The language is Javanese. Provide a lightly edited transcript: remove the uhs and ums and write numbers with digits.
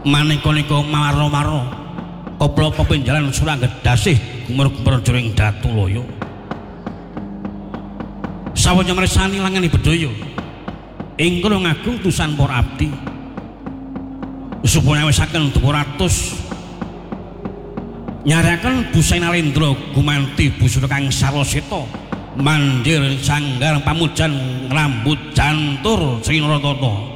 maneka-neka maro-maro koplo pepenjalan surang gedasih gumer-gumer jroning Datulaya sawanya meresani langani bedaya ingkang ngagung tusan para abdi supaya wisaken Dwaratus nyaraken Busana Lendra gumanti busana kang saroseta mandir sanggar pamujan rambut jantur Sri Naratata